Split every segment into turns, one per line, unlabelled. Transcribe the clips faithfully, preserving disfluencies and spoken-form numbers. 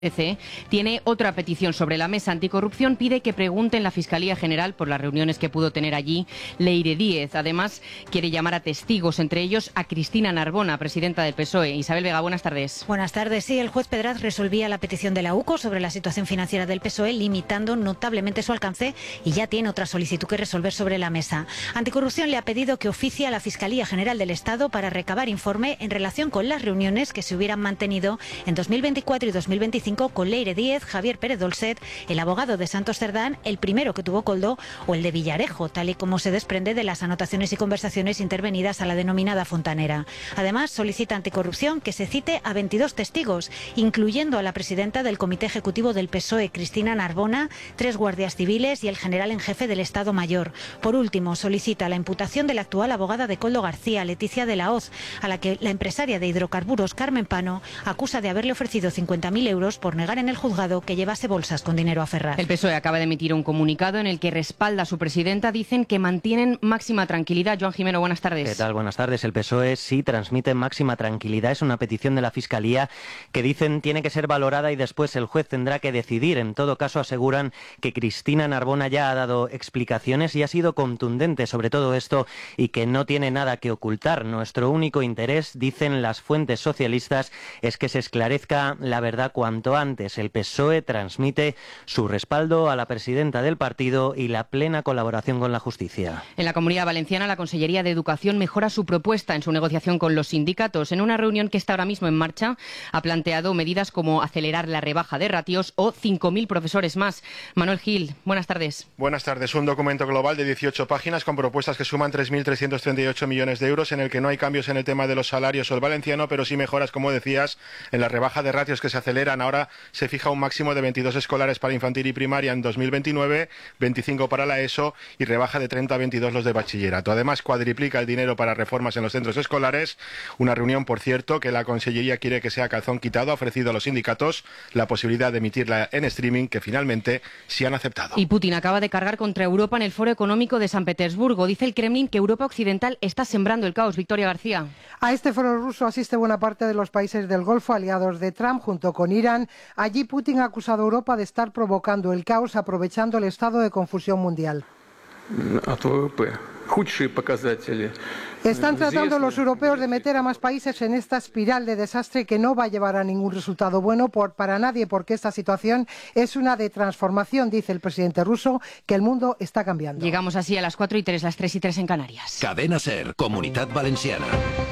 tiene otra petición sobre la mesa. Anticorrupción pide que pregunte en la Fiscalía General por las reuniones que pudo tener allí Leire Díez. Además, quiere llamar a testigos, entre ellos a Cristina Narbona, presidenta del P S O E. Isabel Vega, buenas tardes.
Buenas tardes. Sí, el juez Pedraz resolvía la petición de la U C O sobre la situación financiera del P S O E, limitando notablemente su alcance, y ya tiene otra solicitud que resolver sobre la mesa. Anticorrupción le ha pedido que oficie a la Fiscalía General del Estado para recabar informe en relación con las reuniones que se hubieran mantenido en dos mil veinticuatro y dos mil veinticinco con Leire Díez, Javier Pérez Dolcet, el abogado de Santos Cerdán, el primero que tuvo Koldo, o el de Villarejo, tal y como se desprende de las anotaciones y conversaciones intervenidas a la denominada Fontanera. Además, solicita Anticorrupción que se cite a veintidós testigos, incluyendo a la presidenta del Comité Ejecutivo del P S O E, Cristina Narbona, tres guardias civiles y el general en jefe del Estado Mayor. Por último, solicita la imputación de la actual abogada de Koldo García, Leticia de la Hoz, a la que la empresaria de hidrocarburos, Carmen Pano, acusa de haberle ofrecido cincuenta mil euros por negar en el juzgado que llevase bolsas con dinero a Ferraz.
El P S O E acaba de emitir un comunicado en el que respalda a su presidenta. Dicen que mantienen máxima tranquilidad. Joan Jimeno, buenas tardes.
¿Qué tal? Buenas tardes. El P S O E sí transmite máxima tranquilidad. Es una petición de la Fiscalía que dicen tiene que ser valorada y después el juez tendrá que decidir. En todo caso, aseguran que Cristina Narbona ya ha dado explicaciones y ha sido contundente sobre todo esto y que no tiene nada que ocultar. Nuestro único interés, dicen las fuentes socialistas, es que se esclarezca la verdad cuanto antes. El P S O E transmite su respaldo a la presidenta del partido y la plena colaboración con la justicia.
En la Comunidad Valenciana, la Consellería de Educación mejora su propuesta en su negociación con los sindicatos. En una reunión que está ahora mismo en marcha, ha planteado medidas como acelerar la rebaja de ratios o cinco mil profesores más. Manuel Gil, buenas tardes.
Buenas tardes. Un documento global de dieciocho páginas con propuestas que suman tres mil trescientos treinta y ocho millones de euros, en el que no hay cambios en el tema de los salarios o el valenciano, pero sí mejoras, como decías, en la rebaja de ratios que se aceleran. Ahora se fija un máximo de veintidós escolares para infantil y primaria en dos mil veintinueve, veinticinco para la ESO y rebaja de treinta a veintidós los de bachillerato. Además, cuadriplica el dinero para reformas en los centros escolares. Una reunión, por cierto, que la Consellería quiere que sea calzón quitado. Ha ofrecido a los sindicatos la posibilidad de emitirla en streaming, que finalmente sí han aceptado.
Y Putin acaba de cargar contra Europa en el Foro Económico de San Petersburgo. Dice el Kremlin que Europa Occidental está sembrando el caos. Victoria García.
A este foro ruso asiste buena parte de los países del Golfo, aliados de Trump, junto con Irán. Allí Putin ha acusado a Europa de estar provocando el caos, aprovechando el estado de confusión mundial. Están tratando los europeos de meter a más países en esta espiral de desastre que no va a llevar a ningún resultado bueno por, para nadie, porque esta situación es una de transformación, dice el presidente ruso, que el mundo está cambiando.
Llegamos así a las cuatro y tres, las tres y tres en Canarias.
Cadena SER, Comunidad Valenciana.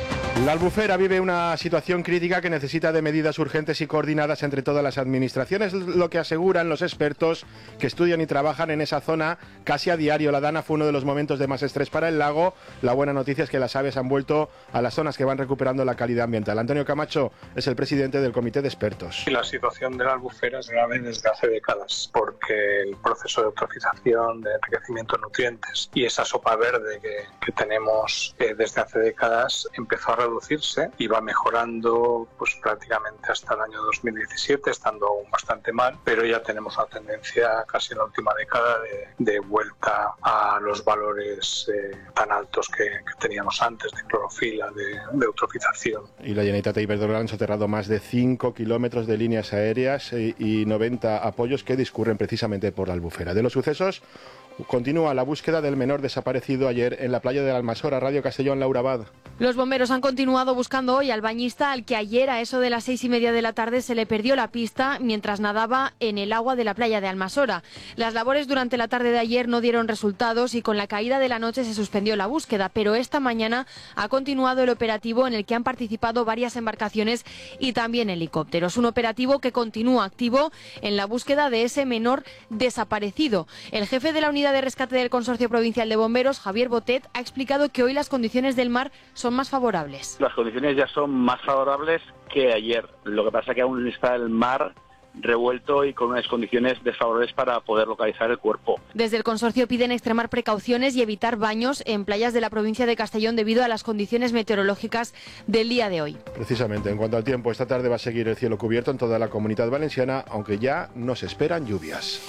La Albufera vive una situación crítica que necesita de medidas urgentes y coordinadas entre todas las administraciones, lo que aseguran los expertos que estudian y trabajan en esa zona casi a diario. La Dana fue uno de los momentos de más estrés para el lago. La buena noticia es que las aves han vuelto a las zonas que van recuperando la calidad ambiental. Antonio Camacho es el presidente del comité de expertos.
La situación de la Albufera es grave desde hace décadas, porque el proceso de eutrofización, de enriquecimiento de nutrientes y esa sopa verde que, que tenemos eh, desde hace décadas empezó a reducirse y va mejorando pues prácticamente hasta el año dos mil diecisiete, estando aún bastante mal, pero ya tenemos una tendencia casi en la última década de, de vuelta a los valores eh, tan altos que, que teníamos antes de clorofila, de, de eutrofización.
Y la Generalitat de Iberdrola han soterrado más de cinco kilómetros de líneas aéreas y, y noventa apoyos que discurren precisamente por la Albufera. De los sucesos, continúa la búsqueda del menor desaparecido ayer en la playa de la Almasora. Radio Castellón, Laura Abad.
Los bomberos han continuado buscando hoy al bañista al que ayer a eso de las seis y media de la tarde se le perdió la pista mientras nadaba en el agua de la playa de Almasora. Las labores durante la tarde de ayer no dieron resultados y con la caída de la noche se suspendió la búsqueda, pero esta mañana ha continuado el operativo en el que han participado varias embarcaciones y también helicópteros. Un operativo que continúa activo en la búsqueda de ese menor desaparecido. El jefe de la unidad de rescate del Consorcio Provincial de Bomberos, Javier Botet, ha explicado que hoy las condiciones del mar son más favorables.
Las condiciones ya son más favorables que ayer. Lo que pasa es que aún está el mar revuelto y con unas condiciones desfavorables para poder localizar el cuerpo.
Desde el consorcio piden extremar precauciones y evitar baños en playas de la provincia de Castellón debido a las condiciones meteorológicas del día de hoy.
Precisamente, en cuanto al tiempo, esta tarde va a seguir el cielo cubierto en toda la Comunidad Valenciana, aunque ya no se esperan lluvias.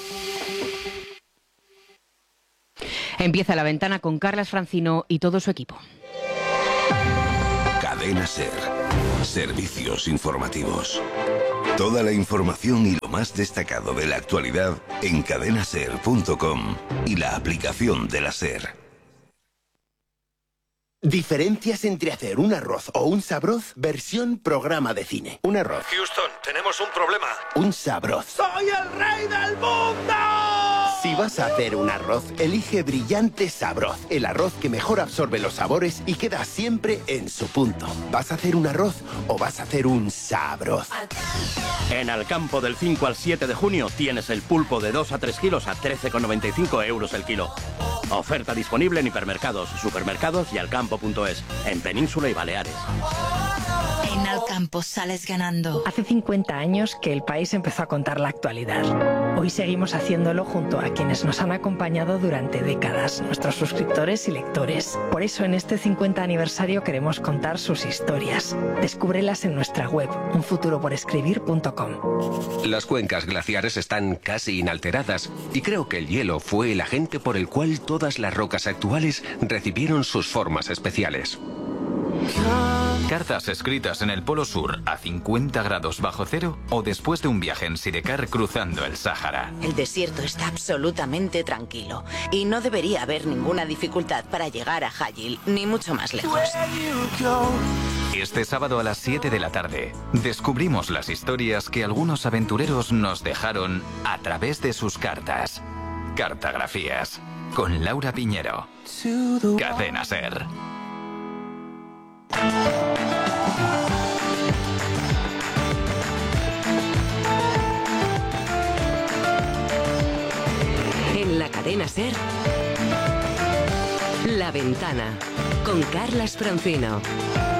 Empieza La Ventana con Carlas Francino y todo su equipo.
Cadena SER. Servicios informativos. Toda la información y lo más destacado de la actualidad en cadena ser punto com y la aplicación de la SER.
Diferencias entre hacer un arroz o un sabroz versión programa de cine. Un arroz.
Houston, tenemos un problema.
Un sabroz.
¡Soy el rey del mundo!
Si vas a hacer un arroz, elige Brillante Sabroz. El arroz que mejor absorbe los sabores y queda siempre en su punto. ¿Vas a hacer un arroz o vas a hacer un sabroz?
En Alcampo del cinco al siete de junio tienes el pulpo de dos a tres kilos a trece con noventa y cinco euros el kilo. Oferta disponible en hipermercados, supermercados y alcampo punto es, en Península y Baleares.
En Alcampo sales ganando.
Hace cincuenta años que el país empezó a contar la actualidad. Hoy seguimos haciéndolo junto a quienes nos han acompañado durante décadas, nuestros suscriptores y lectores. Por eso en este cincuenta aniversario queremos contar sus historias. Descúbrelas en nuestra web, un futuro por escribir punto com.
Las cuencas glaciares están casi inalteradas y creo que el hielo fue el agente por el cual todas las rocas actuales recibieron sus formas especiales.
Cartas escritas en el Polo Sur a cincuenta grados bajo cero o después de un viaje en sidecar cruzando el Sáhara.
El desierto está absolutamente tranquilo y no debería haber ninguna dificultad para llegar a Hajil, ni mucho más lejos.
Este sábado a las siete de la tarde descubrimos las historias que algunos aventureros nos dejaron a través de sus cartas. Cartografías con Laura Piñero. Cadena SER.
En la cadena SER, La Ventana, con Carlas Francino.